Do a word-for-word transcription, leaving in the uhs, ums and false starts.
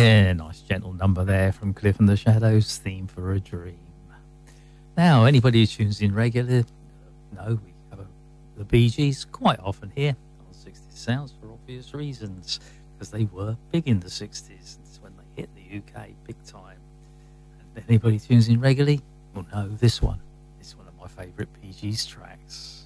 Yeah, nice gentle number there from Cliff and the Shadows, Theme for a Dream. Now, anybody who tunes in regularly, know we have a, the Bee Gees quite often here on sixties Sounds for obvious reasons, because they were big in the sixties. It's when they hit the U K big time. And anybody who tunes in regularly will know this one. It's one of my favourite Bee Gees tracks.